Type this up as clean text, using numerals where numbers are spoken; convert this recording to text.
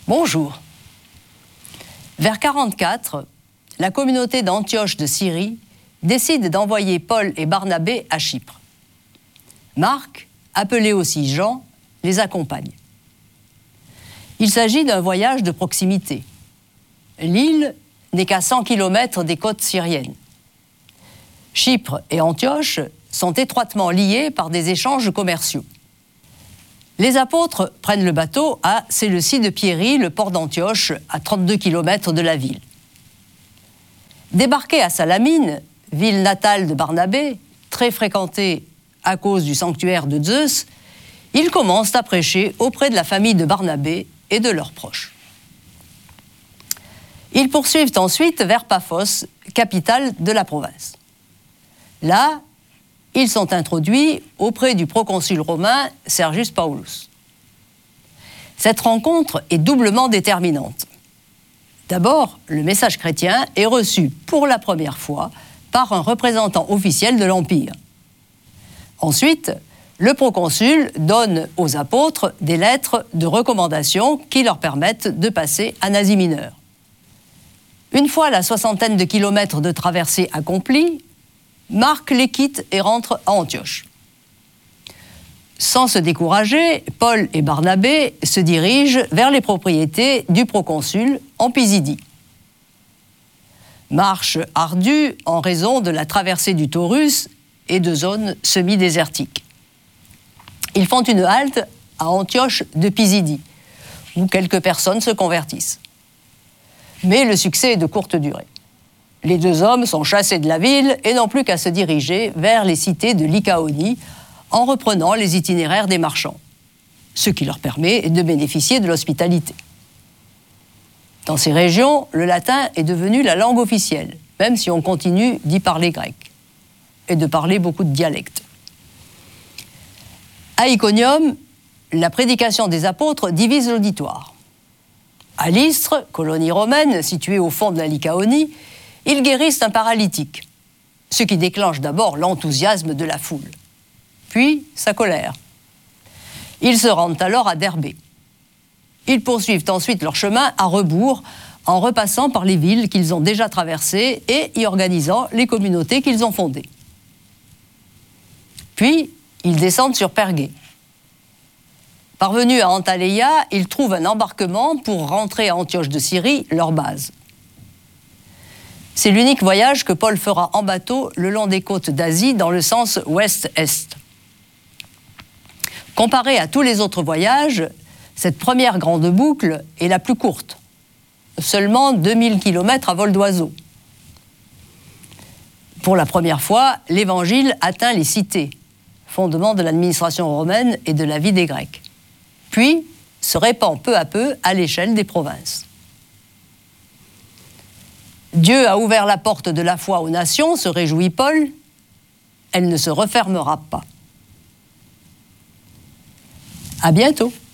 Bonjour. Vers 44, la communauté d'Antioche de Syrie décide d'envoyer Paul et Barnabé à Chypre. Marc, appelé aussi Jean, les accompagne. Il s'agit d'un voyage de proximité. L'île n'est qu'à 100 km des côtes syriennes. Chypre et Antioche sont étroitement liés par des échanges commerciaux. Les apôtres prennent le bateau à Séleucie-de-Pierie, le port d'Antioche, à 32 km de la ville. Débarqués à Salamine, ville natale de Barnabé, très fréquentée à cause du sanctuaire de Zeus, ils commencent à prêcher auprès de la famille de Barnabé et de leurs proches. Ils poursuivent ensuite vers Paphos, capitale de la province. Là, ils sont introduits auprès du proconsul romain Sergius Paulus. Cette rencontre est doublement déterminante. D'abord, le message chrétien est reçu pour la première fois par un représentant officiel de l'Empire. Ensuite, le proconsul donne aux apôtres des lettres de recommandation qui leur permettent de passer en Asie mineure. Une fois la 60aine de kilomètres de traversée accomplie, Marc les quitte et rentre à Antioche. Sans se décourager, Paul et Barnabé se dirigent vers les propriétés du proconsul en Pisidie. Marche ardue en raison de la traversée du Taurus et de zones semi-désertiques. Ils font une halte à Antioche de Pisidie, où quelques personnes se convertissent. Mais le succès est de courte durée. Les deux hommes sont chassés de la ville et n'ont plus qu'à se diriger vers les cités de Lycaonie en reprenant les itinéraires des marchands, ce qui leur permet de bénéficier de l'hospitalité. Dans ces régions, le latin est devenu la langue officielle, même si on continue d'y parler grec et de parler beaucoup de dialectes. À Iconium, la prédication des apôtres divise l'auditoire. À Lystre, colonie romaine située au fond de la Lycaonie, ils guérissent un paralytique, ce qui déclenche d'abord l'enthousiasme de la foule, puis sa colère. Ils se rendent alors à Derbé. Ils poursuivent ensuite leur chemin à rebours, en repassant par les villes qu'ils ont déjà traversées et y organisant les communautés qu'ils ont fondées. Puis, ils descendent sur Pergé. Parvenus à Antaléia, ils trouvent un embarquement pour rentrer à Antioche de Syrie, leur base. C'est l'unique voyage que Paul fera en bateau le long des côtes d'Asie dans le sens ouest-est. Comparé à tous les autres voyages, cette première grande boucle est la plus courte, seulement 2000 km à vol d'oiseau. Pour la première fois, l'Évangile atteint les cités, fondement de l'administration romaine et de la vie des Grecs, puis se répand peu à peu à l'échelle des provinces. Dieu a ouvert la porte de la foi aux nations, se réjouit Paul. Elle ne se refermera pas. À bientôt.